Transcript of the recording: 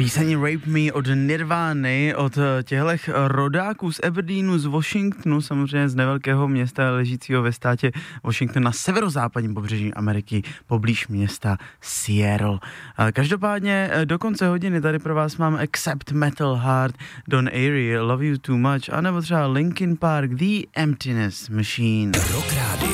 Píseň Rape Me od Nirvány, od těchto rodáků z Aberdeenu, z Washingtonu, samozřejmě z nevelkého města ležícího ve státě Washington na severozápadním pobřeží Ameriky, poblíž města Seattle. Každopádně do konce hodiny tady pro vás mám Accept Metal Heart, Don Airey, Love You Too Much, anebo třeba Linkin Park, The Emptiness Machine.